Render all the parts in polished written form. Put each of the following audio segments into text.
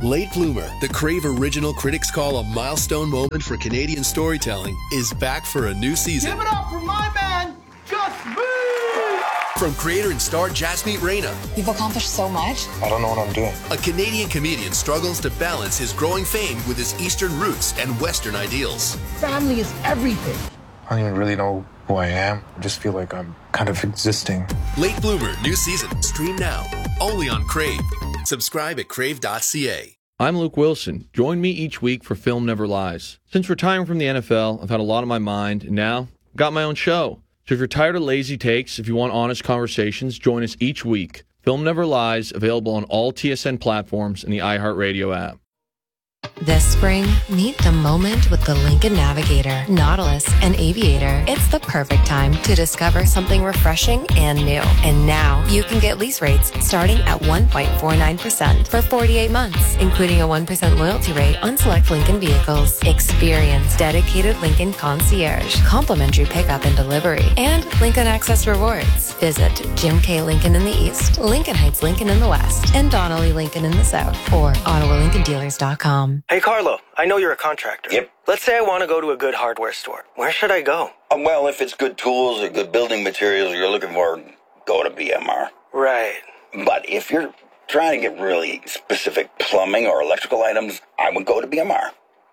Late Bloomer, the Crave original critics call a milestone moment for Canadian storytelling, is back for a new season. Give it up for my man, Just Me! From creator and star Jasmeet Reyna. You've accomplished so much. I don't know what I'm doing. A Canadian comedian struggles to balance his growing fame with his Eastern roots and Western ideals. Family is everything. I don't even really know who I am. I just feel like I'm kind of existing. Late Bloomer, new season. Stream now. Only on Crave. Subscribe at crave.ca. I'm Luke Wilson. Join me each week for Film Never Lies. Since retiring from the NFL, I've had a lot on my mind, and now I've got my own show. So if you're tired of lazy takes, if you want honest conversations, join us each week. Film Never Lies, available on all TSN platforms and the iHeartRadio app. This spring, meet the moment with the Lincoln Navigator, Nautilus, and Aviator. It's the perfect time to discover something refreshing and new. And now, you can get lease rates starting at 1.49% for 48 months, including a 1% loyalty rate on select Lincoln vehicles. Experience dedicated Lincoln Concierge, complimentary pickup and delivery, and Lincoln Access Rewards. Visit Jim K. Lincoln in the East, Lincoln Heights Lincoln in the West, and Donnelly Lincoln in the South, or OttawaLincolnDealers.com. Hey, Carlo, I know you're a contractor. Yep. Let's say I want to go to a good hardware store. Where should I go? Well, if it's good tools or good building materials you're looking for, go to BMR. Right. But if you're trying to get really specific plumbing or electrical items, I would go to BMR.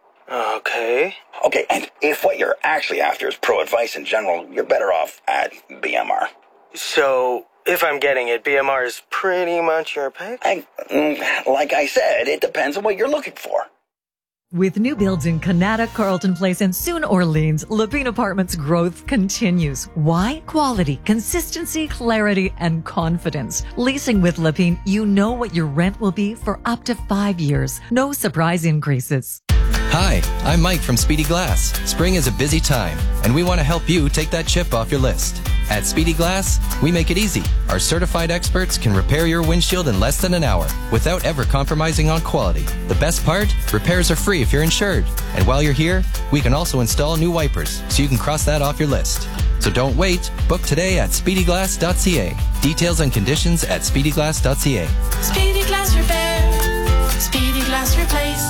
Okay. Okay, and if what you're actually after is pro advice in general, you're better off at BMR. So, if I'm getting it, BMR is pretty much your pick? Like I said, it depends on what you're looking for. With new builds in Canada, Carlton Place, and soon Orleans, Lepine Apartments' growth continues. Why? Quality, consistency, clarity, and confidence. Leasing with Lepine, you know what your rent will be for up to 5 years. No surprise increases. Hi, I'm Mike from Speedy Glass. Spring is a busy time, and we want to help you take that chip off your list. At Speedy Glass, we make it easy. Our certified experts can repair your windshield in less than an hour without ever compromising on quality. The best part? Repairs are free if you're insured. And while you're here, we can also install new wipers so you can cross that off your list. So don't wait. Book today at speedyglass.ca. Details and conditions at speedyglass.ca. Speedy Glass Repair. Speedy Glass Replace.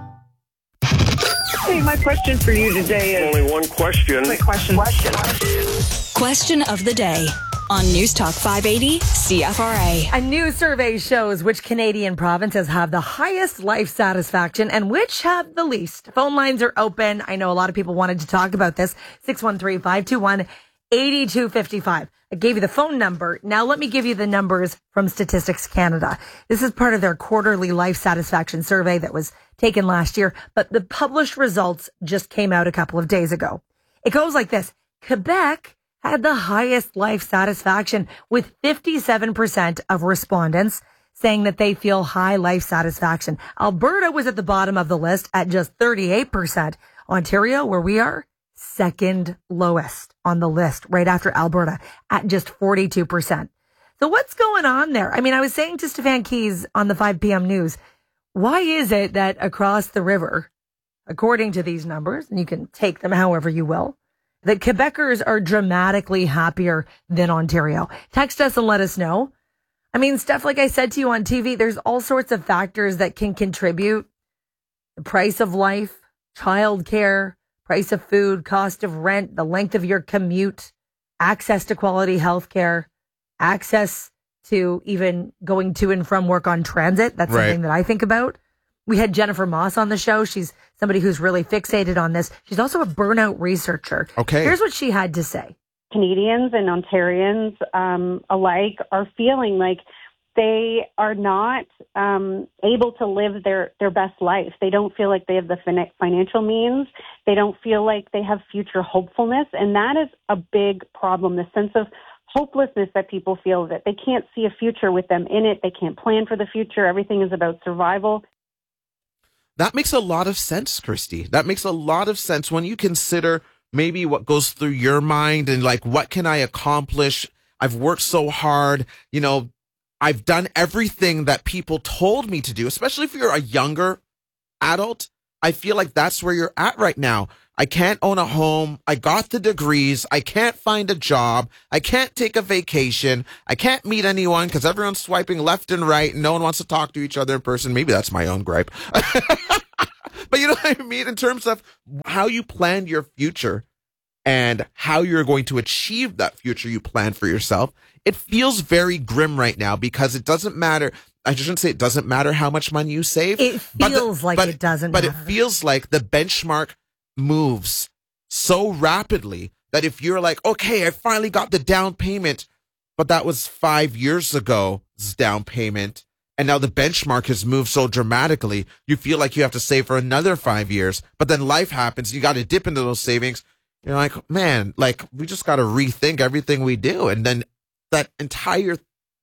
Hey, my question for you today is... Only one question. Question of the day on News Talk 580 CFRA. A new survey shows which Canadian provinces have the highest life satisfaction and which have the least. Phone lines are open. I know a lot of people wanted to talk about this. 613-521-8255. I gave you the phone number. Now let me give you the numbers from Statistics Canada. This is part of their quarterly life satisfaction survey that was taken last year, but the published results just came out a couple of days ago. It goes like this. Quebec had the highest life satisfaction with 57% of respondents saying that they feel high life satisfaction. Alberta was at the bottom of the list at just 38%. Ontario, where we are, second lowest on the list, right after Alberta at just 42%. So what's going on there? I mean, I was saying to Stefan Keys on the 5 p.m. news, why is it that across the river, according to these numbers, and you can take them however you will, that Quebecers are dramatically happier than Ontario? Text us and let us know. I mean, Steph, like I said to you on TV, there's all sorts of factors that can contribute. The price of life, childcare, price of food, cost of rent, the length of your commute, access to quality health care, access to even going to and from work on transit. That's something that I think about. We had Jennifer Moss on the show. She's somebody who's really fixated on this. She's also a burnout researcher. Okay. Here's what she had to say. Canadians and Ontarians alike are feeling like they are not able to live their best life. They don't feel like they have the financial means. They don't feel like they have future hopefulness. And that is a big problem, the sense of hopelessness that people feel, that they can't see a future with them in it. They can't plan for the future. Everything is about survival. That makes a lot of sense, Christy. That makes a lot of sense when you consider maybe what goes through your mind and like, what can I accomplish? I've worked so hard, you know, I've done everything that people told me to do, especially if you're a younger adult. I feel like that's where you're at right now. I can't own a home. I got the degrees. I can't find a job. I can't take a vacation. I can't meet anyone because everyone's swiping left and right and no one wants to talk to each other in person. Maybe that's my own gripe. But you know what I mean? In terms of how you plan your future and how you're going to achieve that future you plan for yourself, it feels very grim right now because it doesn't matter. I shouldn't say it doesn't matter how much money you save. It feels it doesn't But matter. it feels like the benchmark moves so rapidly that if you're like, okay, I finally got the down payment, but that was 5 years ago's down payment, and now the benchmark has moved so dramatically, you feel like you have to save for another 5 years, but then life happens, you got to dip into those savings. You're like, man, like we just got to rethink everything we do. And then that entire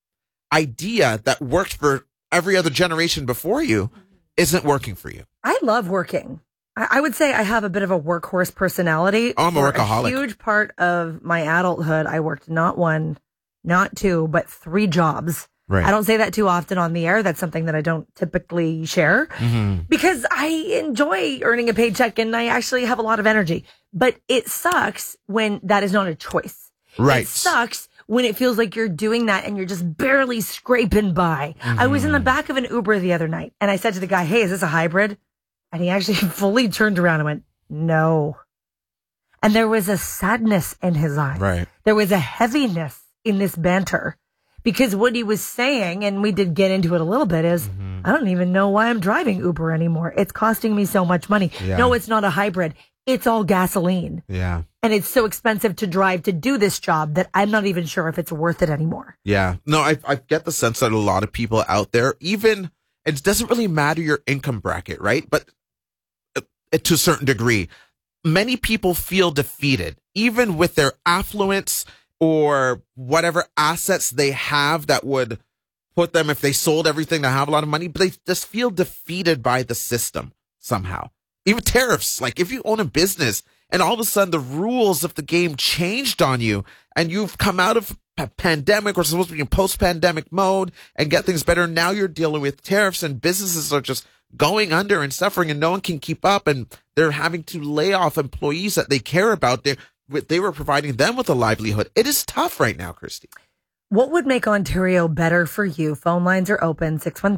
idea that worked for every other generation before you isn't working for you. I love working. I would say I have a bit of a workhorse personality. I'm a workaholic. A huge part of my adulthood, I worked not one, not two, but 3 jobs. Right. I don't say that too often on the air. That's something that I don't typically share because I enjoy earning a paycheck and I actually have a lot of energy. But it sucks when that is not a choice. Right. It sucks when it feels like you're doing that and you're just barely scraping by. I was in the back of an Uber the other night and I said to the guy, hey, is this a hybrid? And he actually fully turned around and went, no. And there was a sadness in his eyes. Right. There was a heaviness in this banter because what he was saying, and we did get into it a little bit, is I don't even know why I'm driving Uber anymore. It's costing me so much money. Yeah. No, it's not a hybrid. It's all gasoline. Yeah. And it's so expensive to drive to do this job that I'm not even sure if it's worth it anymore. Yeah. No, I get the sense that a lot of people out there, even, it doesn't really matter your income bracket, right? But to a certain degree, many people feel defeated, even with their affluence or whatever assets they have that would put them, if they sold everything, to have a lot of money, but they just feel defeated by the system somehow. Even tariffs, like if you own a business and all of a sudden the rules of the game changed on you and you've come out of a pandemic or supposed to be in post-pandemic mode and get things better, now you're dealing with tariffs and businesses are just going under and suffering and no one can keep up and they're having to lay off employees that they care about. They were providing them with a livelihood. It is tough right now, Christy. What would make Ontario better for you? Phone lines are open,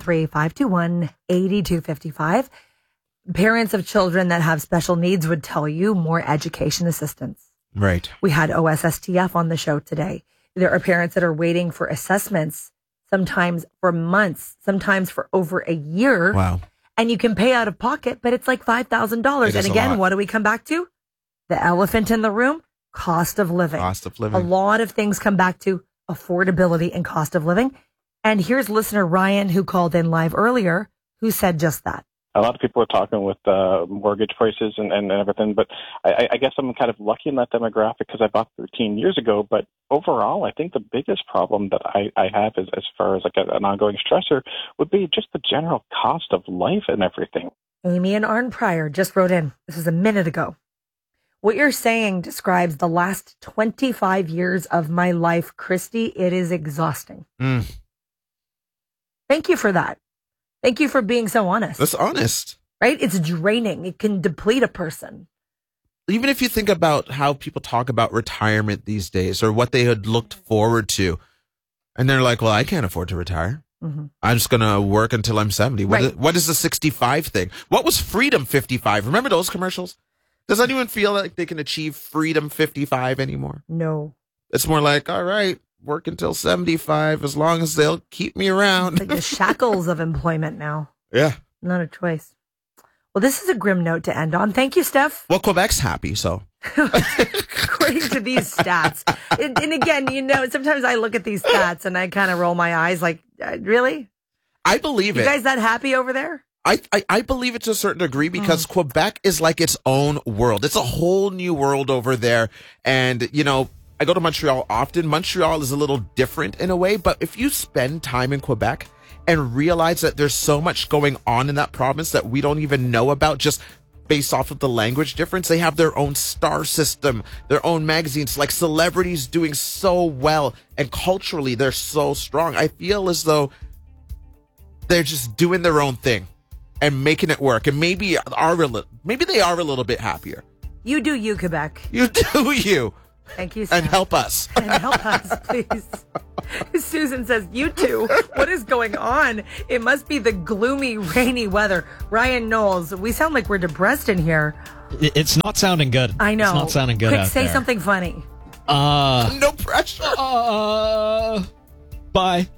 613-521-8255. Parents of children that have special needs would tell you more education assistance. Right. We had OSSTF on the show today. There are parents that are waiting for assessments, sometimes for months, sometimes for over a year. Wow. And you can pay out of pocket, but it's like $5,000. And again, what do we come back to? The elephant in the room, cost of living. Cost of living. A lot of things come back to affordability and cost of living. And here's listener Ryan, who called in live earlier, who said just that. A lot of people are talking with mortgage prices and everything, but I guess I'm kind of lucky in that demographic because I bought 13 years ago. But overall, I think the biggest problem that I have is, as far as like an ongoing stressor, would be just the general cost of life and everything. Amy and Arn Pryor just wrote in. This is a minute ago. What you're saying describes the last 25 years of my life, Christy. It is exhausting. Thank you for that. Thank you for being so honest. That's honest. Right? It's draining. It can deplete a person. Even if you think about how people talk about retirement these days or what they had looked forward to, and they're like, well, I can't afford to retire. I'm just going to work until I'm 70. What is the 65 thing? What was Freedom 55? Remember those commercials? Does anyone feel like they can achieve Freedom 55 anymore? No. It's more like, all right, work until 75 as long as they'll keep me around. Like the shackles of employment now. Yeah. Not a choice. Well, this is a grim note to end on. Thank you, Steph. Well, Quebec's happy, so. According to these stats. And again, you know, sometimes I look at these stats and I kind of roll my eyes like, really? I believe it. You guys that happy over there? I believe it to a certain degree because Quebec is like its own world. It's a whole new world over there. And, you know, I go to Montreal often. Montreal is a little different in a way, but if you spend time in Quebec and realize that there's so much going on in that province that we don't even know about just based off of the language difference, they have their own star system, their own magazines, like celebrities doing so well, and culturally they're so strong. I feel as though they're just doing their own thing and making it work, and maybe they are a little bit happier. You do you, Quebec. You do you. Thank you, Sam. And help us. And help us, please. Susan says, you two, what is going on? It must be the gloomy, rainy weather. Ryan Knowles, we sound like we're depressed in here. It's not sounding good. I know. It's not sounding good Quick, out say there. something funny. No pressure. Bye.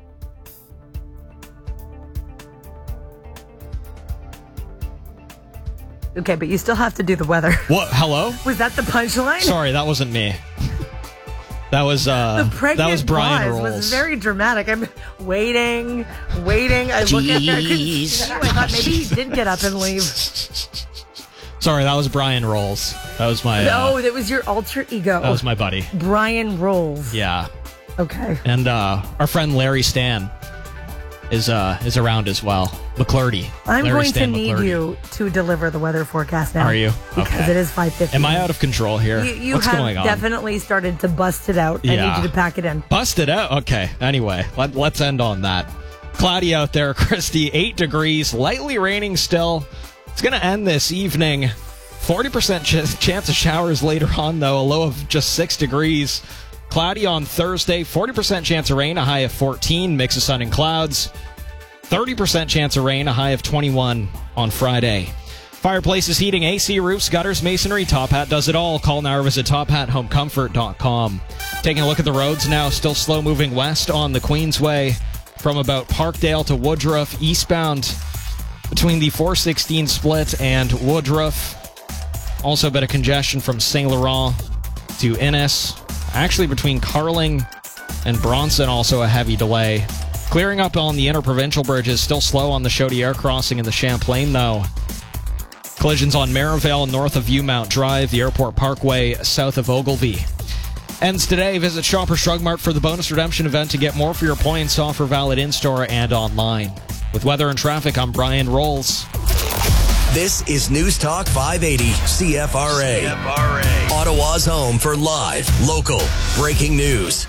Okay, but you still have to do the weather. What? Hello? Was that the punchline? Sorry, that wasn't me. That was the pregnant that was Brian pause Rolls. was very dramatic. I'm waiting. I look at her. I thought maybe he did get up and leave. Sorry, that was Brian Rolls. That was my. No, that was your alter ego. That was my buddy. Brian Rolls. Yeah. Okay. And our friend Larry Stan is around as well. McClurdy. I'm Larry going Stan to need McClurdy. you to deliver the weather forecast now. Are you? Because Okay. it is 5:50. Am I out of control here? You What's have going on? definitely started to bust it out. I Yeah. need you to pack it in. Bust it out? Okay. Anyway, let's end on that. Cloudy out there, Christy. 8 degrees. Lightly raining still. It's going to end this evening. 40% chance of showers later on, though. A low of just 6 degrees. Cloudy on Thursday. 40% chance of rain. A high of 14. Mix of sun and clouds. 30% chance of rain. A high of 21 on Friday. Fireplaces, heating, AC, roofs, gutters, masonry. Top Hat does it all. Call now or visit tophatohomecomfort.com. Taking a look at the roads now. Still slow moving west on the Queensway from about Parkdale to Woodruff. Eastbound between the 416 split and Woodruff. Also a bit of congestion from St. Laurent to Innis. Actually between Carling and Bronson, also a heavy delay. Clearing up on the interprovincial bridges. Still slow on the Chaudière crossing in the Champlain, though. Collisions on Merivale north of Viewmount Drive, the Airport Parkway south of Ogilvie. Ends today. Visit Shoppers Drug Mart for the bonus redemption event to get more for your points. Offer valid in-store and online. With weather and traffic, I'm Brian Rolls. This is News Talk 580 CFRA. Ottawa's home for live, local, breaking news.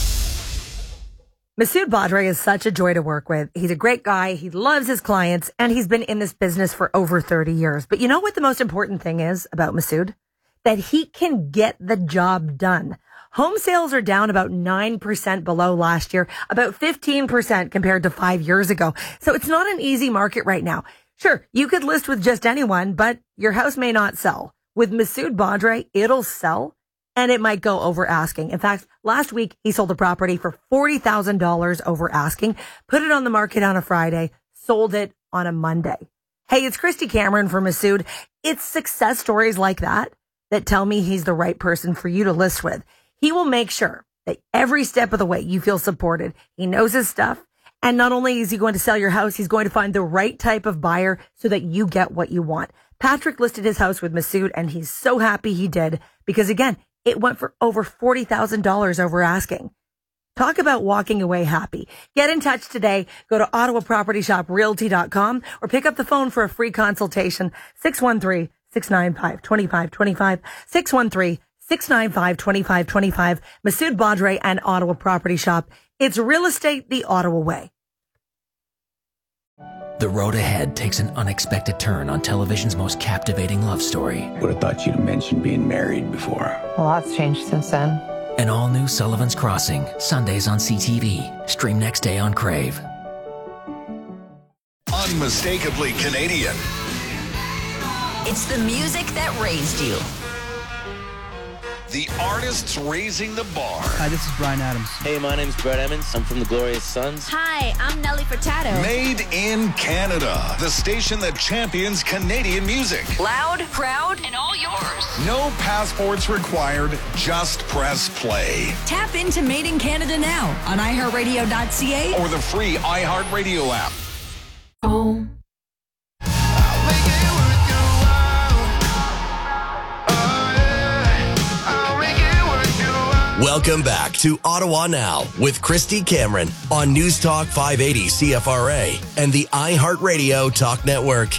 Masood Badre is such a joy to work with. He's a great guy. He loves his clients, and he's been in this business for over 30 years. But you know what the most important thing is about Masood? That he can get the job done. Home sales are down about 9% below last year, about 15% compared to 5 years ago. So it's not an easy market right now. Sure, you could list with just anyone, but your house may not sell. With Masood Badre, it'll sell. And it might go over asking. In fact, last week, he sold a property for $40,000 over asking, put it on the market on a Friday, sold it on a Monday. Hey, it's Christy Cameron from Masood. It's success stories like that tell me he's the right person for you to list with. He will make sure that every step of the way you feel supported. He knows his stuff. And not only is he going to sell your house, he's going to find the right type of buyer so that you get what you want. Patrick listed his house with Masood, and he's so happy he did because, again, it went for over $40,000 over asking. Talk about walking away happy. Get in touch today. Go to OttawaPropertyShopRealty.com or pick up the phone for a free consultation. 613-695-2525. 613-695-2525. Masood Badre and Ottawa Property Shop. It's real estate the Ottawa way. The road ahead takes an unexpected turn on television's most captivating love story. Would have thought you'd mentioned being married before. A lot's changed since then. An all-new Sullivan's Crossing, Sundays on CTV. Stream next day on Crave. Unmistakably Canadian. It's the music that raised you. The artists raising the bar. Hi, this is Bryan Adams. Hey, my name's Brett Emmons. I'm from the Glorious Sons. Hi, I'm Nelly Furtado. Made in Canada. The station that champions Canadian music. Loud, proud, and all yours. No passports required. Just press play. Tap into Made in Canada now on iHeartRadio.ca or the free iHeartRadio app. Oh. Welcome back to Ottawa Now with Christy Cameron on News Talk 580 CFRA and the iHeartRadio Talk Network.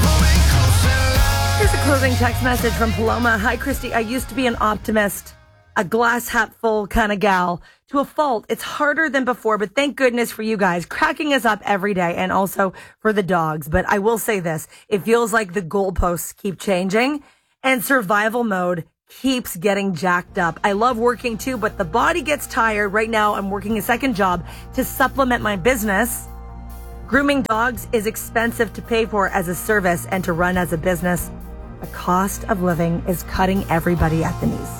Here's a closing text message from Paloma. Hi, Christy. I used to be an optimist. a glass half full kind of gal to a fault. It's harder than before, but thank goodness for you guys cracking us up every day and also for the dogs. But I will say this, it feels like the goalposts keep changing and survival mode keeps getting jacked up. I love working too, but the body gets tired. Right now, I'm working a second job to supplement my business. Grooming dogs is expensive to pay for as a service and to run as a business. The cost of living is cutting everybody at the knees.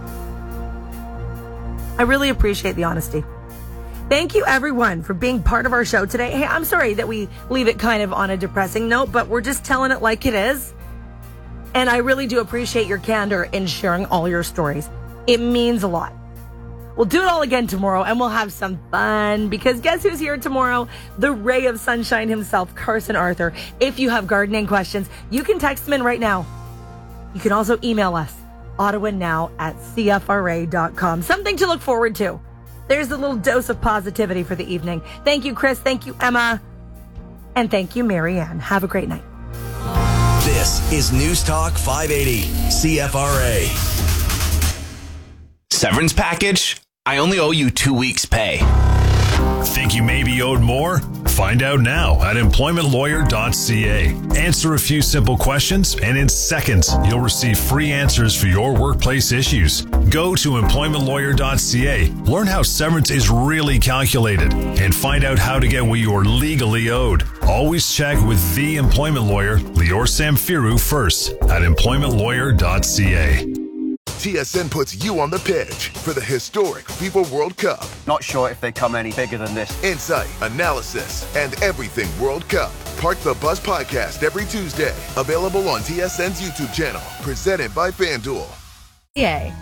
I really appreciate the honesty. Thank you, everyone, for being part of our show today. Hey, I'm sorry that we leave it kind of on a depressing note, but we're just telling it like it is. And I really do appreciate your candor in sharing all your stories. It means a lot. We'll do it all again tomorrow, and we'll have some fun, because guess who's here tomorrow? The ray of sunshine himself, Carson Arthur. If you have gardening questions, you can text him in right now. You can also email us, ottawanow@cfra.com. Something to look forward to. There's a little dose of positivity for the evening. Thank you, Chris. Thank you, Emma. And thank you, Marianne. Have a great night. This is News Talk 580, CFRA. Severance package? I only owe you 2 weeks' pay. Think you may be owed more? Find out now at employmentlawyer.ca. Answer a few simple questions, and in seconds, you'll receive free answers for your workplace issues. Go to employmentlawyer.ca, learn how severance is really calculated, and find out how to get what you are legally owed. Always check with the employment lawyer, Lior Samfiru, first at employmentlawyer.ca. TSN puts you on the pitch for the historic FIFA World Cup. Not sure if they come any bigger than this. Insight, analysis, and everything World Cup. Park the Bus podcast every Tuesday. Available on TSN's YouTube channel. Presented by FanDuel. Yay.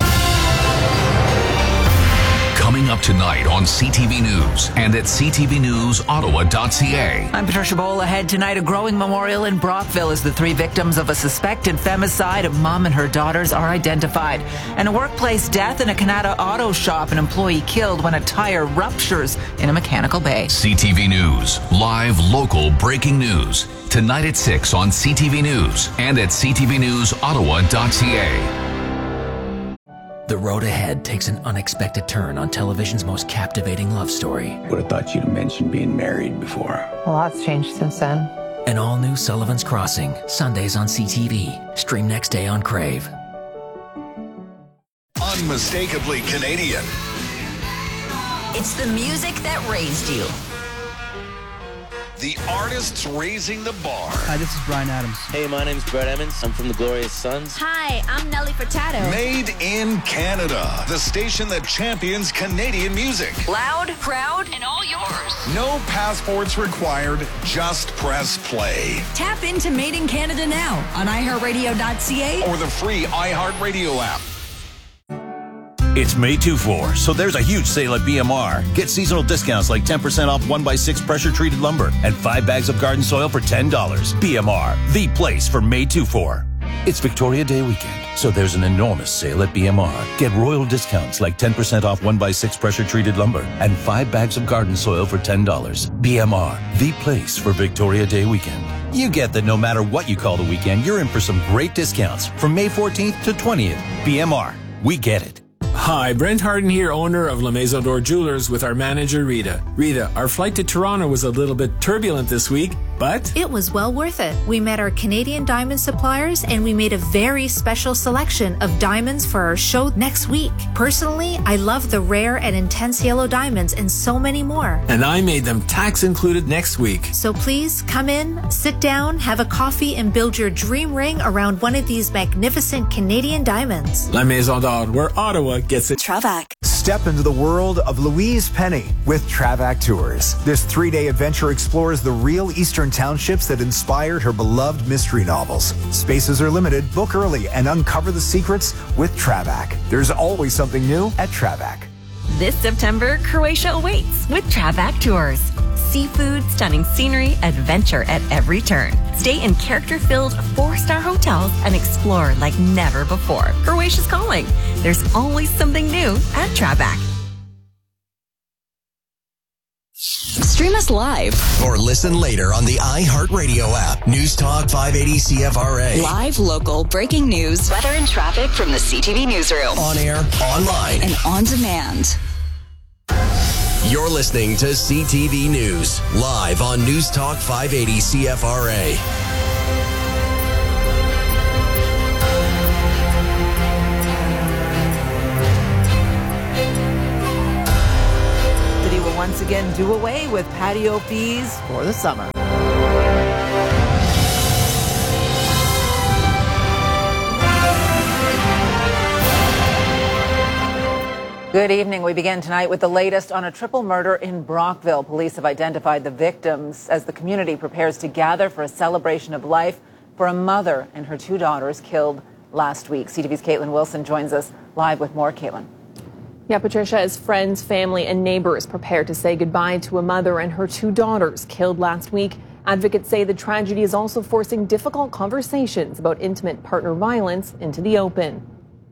Coming up tonight on CTV News and at ctvnewsottawa.ca. I'm Patricia Bowl. Ahead tonight, a growing memorial in Brockville as the 3 victims of a suspected femicide of mom and her daughters are identified. And a workplace death in a Canada auto shop, an employee killed when a tire ruptures in a mechanical bay. CTV News, live local breaking news. Tonight at 6 on CTV News and at ctvnewsottawa.ca. The road ahead takes an unexpected turn on television's most captivating love story. Would have thought you'd have mentioned being married before. A lot's changed since then. An all-new Sullivan's Crossing, Sundays on CTV. Stream next day on Crave. Unmistakably Canadian. It's the music that raised you. The artists raising the bar. Hi, this is Bryan Adams. Hey, my name's Brett Emmons. I'm from the Glorious Sons. Hi, I'm Nelly Furtado. Made in Canada. The station that champions Canadian music. Loud, proud, and all yours. No passports required. Just press play. Tap into Made in Canada now on iHeartRadio.ca or the free iHeartRadio app. It's May 2-4, so there's a huge sale at BMR. Get seasonal discounts like 10% off 1x6 pressure-treated lumber and 5 bags of garden soil for $10. BMR, the place for May 2-4. It's Victoria Day weekend, so there's an enormous sale at BMR. Get royal discounts like 10% off 1x6 pressure-treated lumber and 5 bags of garden soil for $10. BMR, the place for Victoria Day weekend. You get that no matter what you call the weekend, you're in for some great discounts from May 14th to 20th. BMR, we get it. Hi, Brent Harden here, owner of La Maison d'Or Jewelers, with our manager, Rita. Rita, our flight to Toronto was a little bit turbulent this week, but it was well worth it. We met our Canadian diamond suppliers and we made a very special selection of diamonds for our show next week. Personally, I love the rare and intense yellow diamonds and so many more. And I made them tax included next week. So please come in, sit down, have a coffee, and build your dream ring around one of these magnificent Canadian diamonds. La Maison d'Or, where Ottawa gets it. Travac. Step into the world of Louise Penny with Travac Tours. This 3-day adventure explores the real Eastern townships that inspired her beloved mystery novels. Spaces are limited. Book early and uncover the secrets with Travac. There's always something new at Travac. This September, Croatia awaits with Travac Tours. Seafood, stunning scenery, adventure at every turn. Stay in character-filled 4-star hotels and explore like never before. Croatia's calling. There's always something new at Travac. Stream us us live. Or listen later on the iHeartRadio app. News Talk 580 CFRA. Live, local, breaking news, weather and traffic from the CTV newsroom. On air, online, and on demand. You're listening to CTV News, live on News Talk 580 CFRA. City will once again do away with patio fees for the summer. Good evening. We begin tonight with the latest on a triple murder in Brockville. Police have identified the victims as the community prepares to gather for a celebration of life for a mother and her 2 daughters killed last week. CTV's Caitlin Wilson joins us live with more. Caitlin. Yeah, Patricia, as friends, family, and neighbors prepare to say goodbye to a mother and her 2 daughters killed last week, advocates say the tragedy is also forcing difficult conversations about intimate partner violence into the open.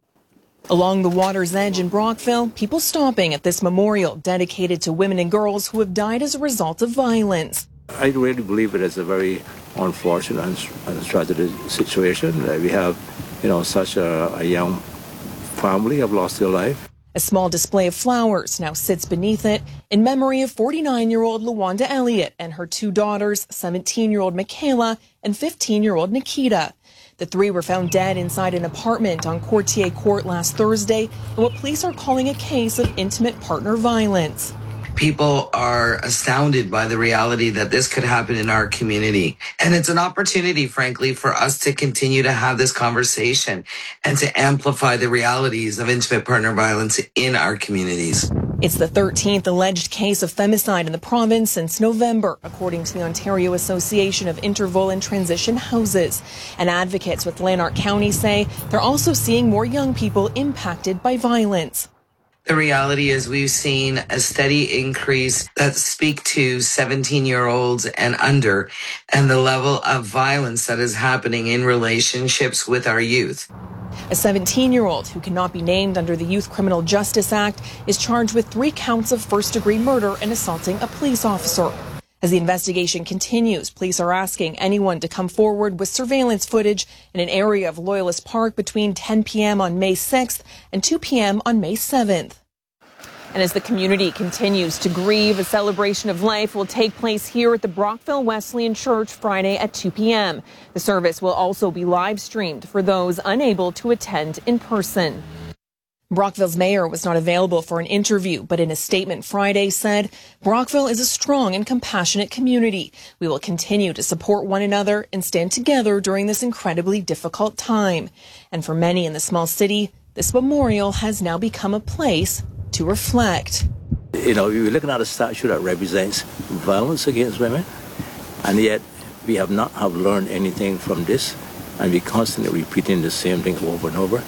Along the water's edge in Brockville, people stopping at this memorial dedicated to women and girls who have died as a result of violence. I really believe it is a very unfortunate and tragic situation that we have, such a young family have lost their life. A small display of flowers now sits beneath it in memory of 49-year-old LaWanda Elliott and her 2 daughters, 17-year-old Michaela and 15-year-old Nikita. The 3 were found dead inside an apartment on Courtier Court last Thursday in what police are calling a case of intimate partner violence. People are astounded by the reality that this could happen in our community. And it's an opportunity, frankly, for us to continue to have this conversation and to amplify the realities of intimate partner violence in our communities. It's the 13th alleged case of femicide in the province since November, according to the Ontario Association of Interval and Transition Houses. And advocates with Lanark County say they're also seeing more young people impacted by violence. The reality is we've seen a steady increase that speak to 17-year-olds and under, and the level of violence that is happening in relationships with our youth. A 17-year-old who cannot be named under the Youth Criminal Justice Act is charged with 3 counts of first-degree murder and assaulting a police officer. As the investigation continues, police are asking anyone to come forward with surveillance footage in an area of Loyalist Park between 10 p.m. on May 6th and 2 p.m. on May 7th. And as the community continues to grieve, a celebration of life will take place here at the Brockville Wesleyan Church Friday at 2 p.m. The service will also be live streamed for those unable to attend in person. Brockville's mayor was not available for an interview, but in a statement Friday said, Brockville is a strong and compassionate community. We will continue to support one another and stand together during this incredibly difficult time. And for many in the small city, this memorial has now become a place to reflect. We're looking at a statue that represents violence against women, and yet we have not learned anything from this, and we're constantly repeating the same thing over and over.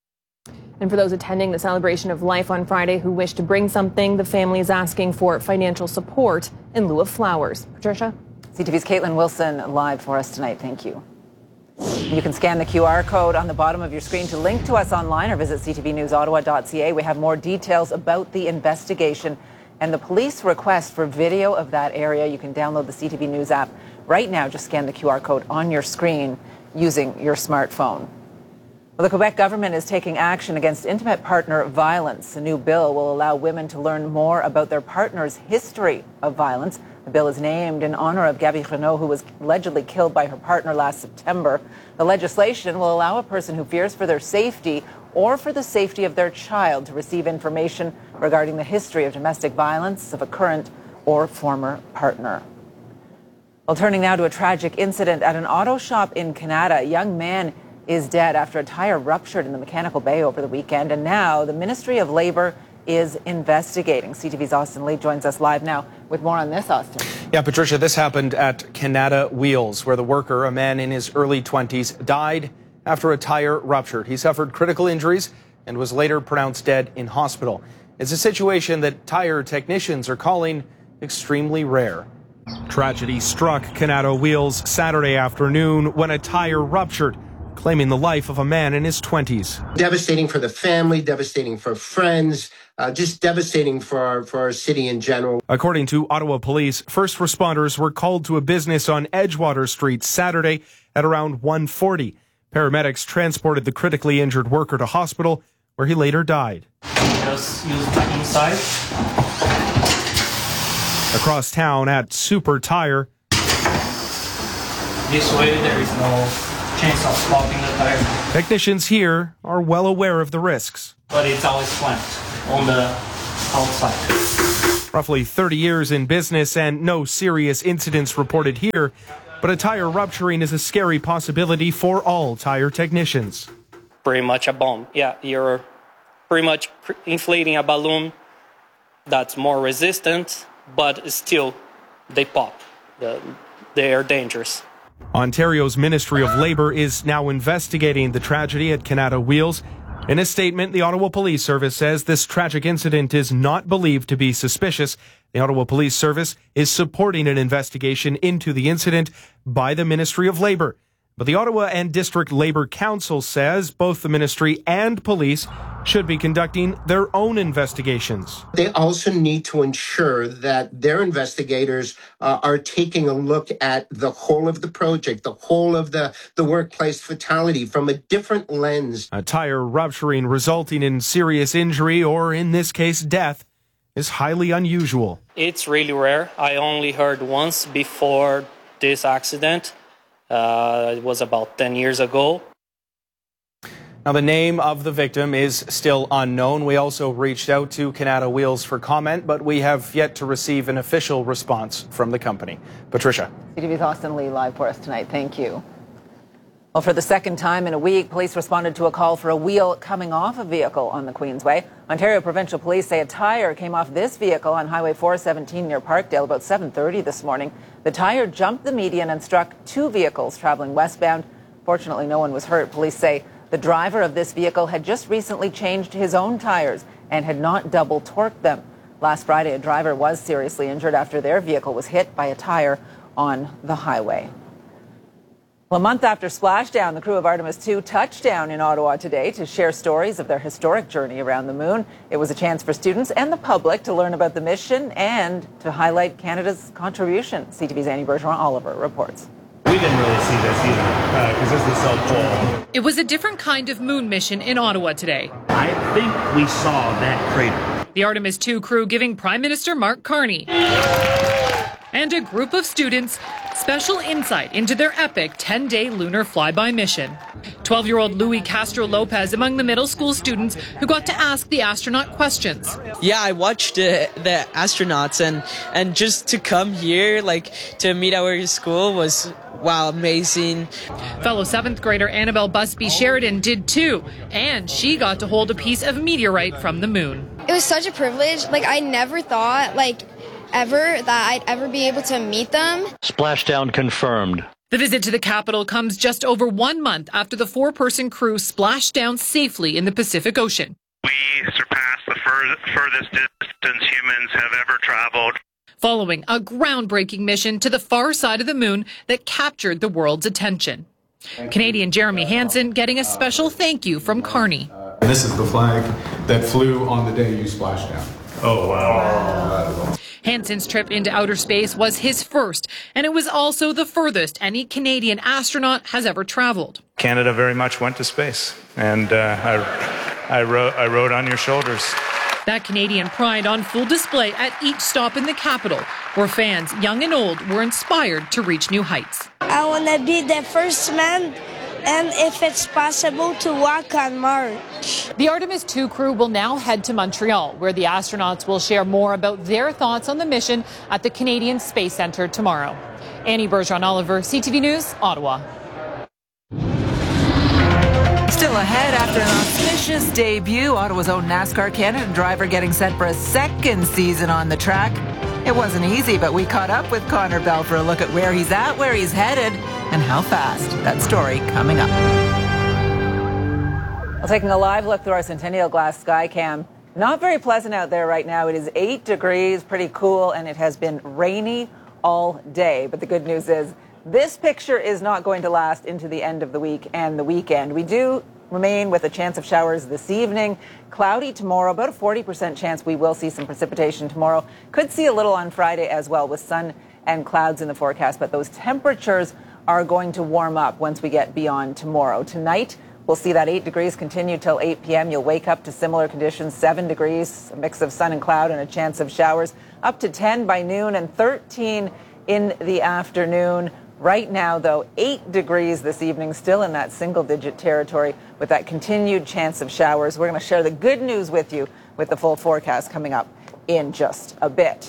And for those attending the celebration of life on Friday who wish to bring something, the family is asking for financial support in lieu of flowers. Patricia? CTV's Caitlin Wilson live for us tonight. Thank you. You can scan the QR code on the bottom of your screen to link to us online or visit ctvnewsottawa.ca. We have more details about the investigation and the police request for video of that area. You can download the CTV News app right now. Just scan the QR code on your screen using your smartphone. Well, the Quebec government is taking action against intimate partner violence. A new bill will allow women to learn more about their partner's history of violence. The bill is named in honor of Gabby Renault, who was allegedly killed by her partner last September. The legislation will allow a person who fears for their safety or for the safety of their child to receive information regarding the history of domestic violence of a current or former partner. Well, turning now to a tragic incident at an auto shop in Canada. A young man is dead after a tire ruptured in the Mechanical Bay over the weekend, and now the Ministry of Labour is investigating. CTV's Austin Lee joins us live now with more on this, Austin. Yeah, Patricia, this happened at Canada Wheels, where the worker, a man in his early 20s, died after a tire ruptured. He suffered critical injuries and was later pronounced dead in hospital. It's a situation that tire technicians are calling extremely rare. Tragedy struck Canada Wheels Saturday afternoon when a tire ruptured, claiming the life of a man in his 20s. Devastating for the family, devastating for friends, just devastating for our city in general. According to Ottawa Police, first responders were called to a business on Edgewater Street Saturday at around 1:40. Paramedics transported the critically injured worker to hospital, where he later died. Just use the inside. Across town at Super Tire. This way there is no chance of popping the tire. Technicians here are well aware of the risks. But it's always clamped on the outside. Roughly 30 years in business and no serious incidents reported here, but a tire rupturing is a scary possibility for all tire technicians. Pretty much a bomb. Yeah, you're pretty much inflating a balloon that's more resistant, but still they pop. They are dangerous. Ontario's Ministry of Labour is now investigating the tragedy at Canada Wheels. In a statement, the Ottawa Police Service says this tragic incident is not believed to be suspicious. The Ottawa Police Service is supporting an investigation into the incident by the Ministry of Labour. But the Ottawa and District Labour Council says both the ministry and police should be conducting their own investigations. They also need to ensure that their investigators are taking a look at the whole of the project, the whole of the workplace fatality from a different lens. A tire rupturing resulting in serious injury, or in this case death, is highly unusual. It's really rare. I only heard once before this accident. It was about 10 years ago. Now, the name of the victim is still unknown. We also reached out to Canada Wheels for comment, but we have yet to receive an official response from the company. Patricia. CTV's Austin Lee live for us tonight. Thank you. Well, for the second time in a week, police responded to a call for a wheel coming off a vehicle on the Queensway. Ontario Provincial Police say a tire came off this vehicle on Highway 417 near Parkdale about 7:30 this morning. The tire jumped the median and struck two vehicles traveling westbound. Fortunately, no one was hurt. Police say the driver of this vehicle had just recently changed his own tires and had not double torqued them. Last Friday, a driver was seriously injured after their vehicle was hit by a tire on the highway. Well, a month after splashdown, the crew of Artemis II touched down in Ottawa today to share stories of their historic journey around the moon. It was a chance for students and the public to learn about the mission and to highlight Canada's contribution. CTV's Annie Bergeron-Oliver reports. We didn't really see this either because this is so cool. It was a different kind of moon mission in Ottawa today. I think we saw that crater. The Artemis II crew giving Prime Minister Mark Carney and a group of students special insight into their epic 10-day lunar flyby mission. 12-year-old Louis Castro Lopez among the middle school students who got to ask the astronaut questions. Yeah, I watched the astronauts and just to come here, to meet our school was, wow, amazing. Fellow 7th grader Annabelle Busby Sheridan did too, and she got to hold a piece of meteorite from the moon. It was such a privilege. I never thought, ever that I'd ever be able to meet them. Splashdown confirmed. The visit to the capital comes just over 1 month after the 4-person crew splashed down safely in the Pacific Ocean. We surpassed the furthest distance humans have ever traveled. Following a groundbreaking mission to the far side of the moon that captured the world's attention. Canadian Jeremy Hansen getting a special thank you from Carney. And this is the flag that flew on the day you splashed down. Oh, wow. Hansen's trip into outer space was his first, and it was also the furthest any Canadian astronaut has ever traveled. Canada very much went to space, and I rode on your shoulders. That Canadian pride on full display at each stop in the capital, where fans, young and old, were inspired to reach new heights. I want to be the first man, and if it's possible, to walk on Mars. The Artemis II crew will now head to Montreal, where the astronauts will share more about their thoughts on the mission at the Canadian Space Centre tomorrow. Annie Bergeron-Oliver, CTV News, Ottawa. Still ahead after an auspicious debut, Ottawa's own NASCAR Canada driver getting set for a second season on the track. It wasn't easy, but we caught up with Connor Bell for a look at where he's at, where he's headed, and how fast. That story coming up. Well, taking a live look through our Centennial Glass Skycam. Not very pleasant out there right now. It is 8 degrees, pretty cool, and it has been rainy all day. But the good news is this picture is not going to last into the end of the week and the weekend. We do remain with a chance of showers this evening. Cloudy tomorrow, about a 40% chance we will see some precipitation tomorrow. Could see a little on Friday as well with sun and clouds in the forecast, but those temperatures are going to warm up once we get beyond tomorrow. Tonight, we'll see that 8 degrees continue till 8 p.m. You'll wake up to similar conditions, 7 degrees, a mix of sun and cloud and a chance of showers, up to 10 by noon and 13 in the afternoon. Right now, though, 8 degrees this evening, still in that single-digit territory with that continued chance of showers. We're going to share the good news with you with the full forecast coming up in just a bit.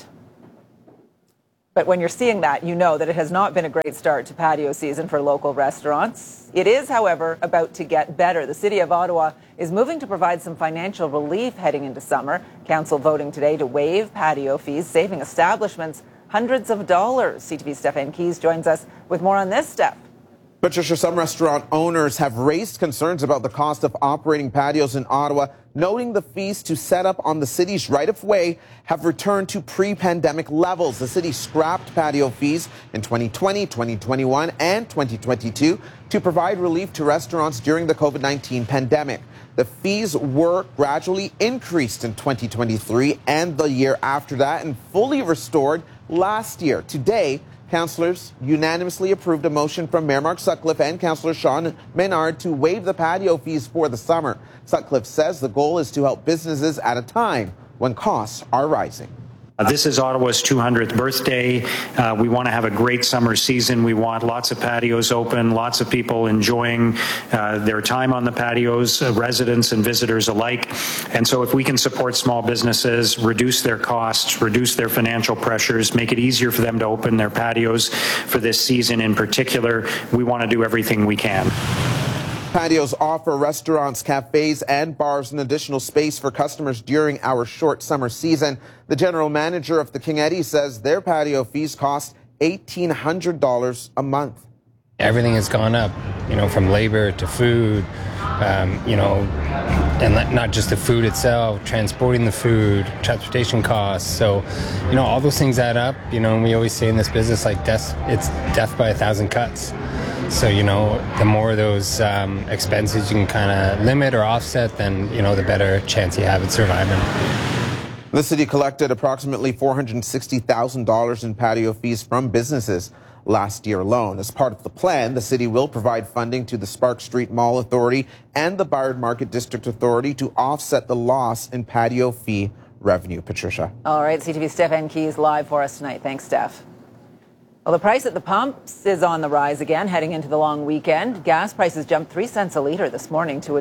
But when you're seeing that, you know that it has not been a great start to patio season for local restaurants. It is, however, about to get better. The City of Ottawa is moving to provide some financial relief heading into summer. Council voting today to waive patio fees, saving establishments hundreds of dollars. CTV's Steph Keys joins us with more on this, Steph. Patricia, some restaurant owners have raised concerns about the cost of operating patios in Ottawa, noting the fees to set up on the city's right-of-way have returned to pre-pandemic levels. The city scrapped patio fees in 2020, 2021, and 2022 to provide relief to restaurants during the COVID-19 pandemic. The fees were gradually increased in 2023 and the year after that and fully restored last year. Today, councillors unanimously approved a motion from Mayor Mark Sutcliffe and Councillor Sean Menard to waive the patio fees for the summer. Sutcliffe says the goal is to help businesses at a time when costs are rising. This is Ottawa's 200th birthday. We want to have a great summer season. We want lots of patios open, lots of people enjoying their time on the patios, residents and visitors alike. And so if we can support small businesses, reduce their costs, reduce their financial pressures, make it easier for them to open their patios for this season in particular, we want to do everything we can. Patios offer restaurants, cafes, and bars an additional space for customers during our short summer season. The general manager of the King Eddie says their patio fees cost $1,800 a month. Everything has gone up, from labor to food, and not just the food itself, transporting the food, transportation costs. So, all those things add up, and we always say in this business, it's death by 1,000 cuts. So, the more of those expenses you can kind of limit or offset, then, the better chance you have at surviving. The city collected approximately $460,000 in patio fees from businesses last year alone. As part of the plan, the city will provide funding to the Spark Street Mall Authority and the Bayard Market District Authority to offset the loss in patio fee revenue. Patricia. All right, CTV's Steph Keys live for us tonight. Thanks, Steph. Well, the price at the pumps is on the rise again, heading into the long weekend. Gas prices jumped 3 cents a litre this morning to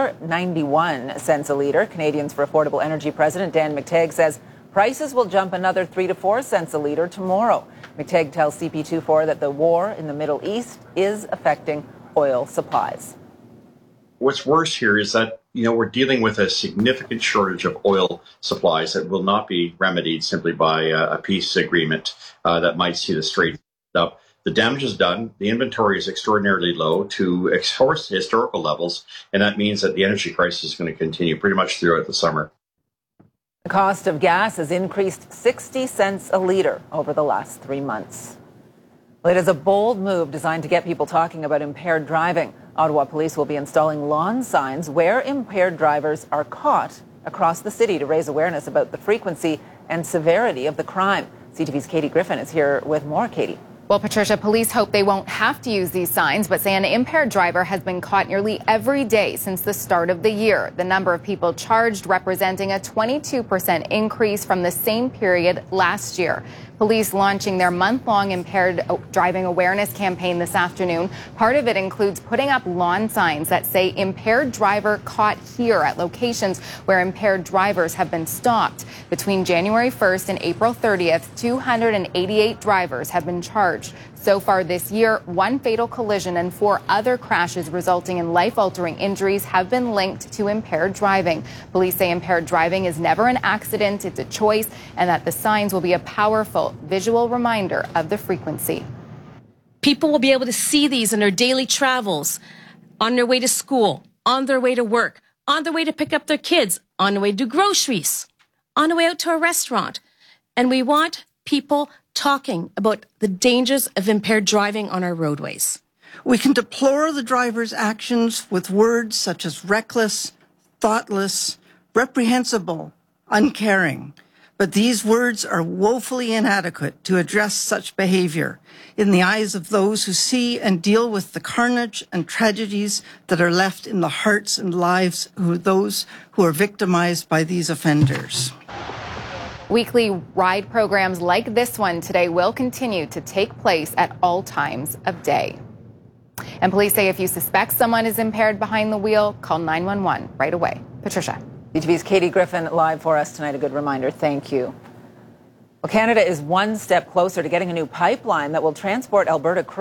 $1.91 a litre. Canadians for Affordable Energy President Dan McTeague says prices will jump another 3 to 4 cents a litre tomorrow. McTeague tells CP24 that the war in the Middle East is affecting oil supplies. What's worse here is that, we're dealing with a significant shortage of oil supplies that will not be remedied simply by a peace agreement that might see the Strait up. The damage is done. The inventory is extraordinarily low to historical levels, and that means that the energy crisis is going to continue pretty much throughout the summer. The cost of gas has increased 60 cents a litre over the last 3 months. Well, it is a bold move designed to get people talking about impaired driving. Ottawa police will be installing lawn signs where impaired drivers are caught across the city to raise awareness about the frequency and severity of the crime. CTV's Katie Griffin is here with more. Katie. Well, Patricia, police hope they won't have to use these signs, but say an impaired driver has been caught nearly every day since the start of the year. The number of people charged representing a 22% increase from the same period last year. Police launching their month-long impaired driving awareness campaign this afternoon. Part of it includes putting up lawn signs that say impaired driver caught here at locations where impaired drivers have been stopped. Between January 1st and April 30th, 288 drivers have been charged. So far this year, 1 fatal collision and 4 other crashes resulting in life-altering injuries have been linked to impaired driving. Police say impaired driving is never an accident, it's a choice, and that the signs will be a powerful visual reminder of the frequency. People will be able to see these in their daily travels, on their way to school, on their way to work, on their way to pick up their kids, on their way to do groceries, on their way out to a restaurant. And we want people talking about the dangers of impaired driving on our roadways. We can deplore the driver's actions with words such as reckless, thoughtless, reprehensible, uncaring. But these words are woefully inadequate to address such behavior in the eyes of those who see and deal with the carnage and tragedies that are left in the hearts and lives of those who are victimized by these offenders. Weekly ride programs like this one today will continue to take place at all times of day. And police say if you suspect someone is impaired behind the wheel, call 911 right away. Patricia. CTV's Katie Griffin live for us tonight. A good reminder. Thank you. Well, Canada is one step closer to getting a new pipeline that will transport Alberta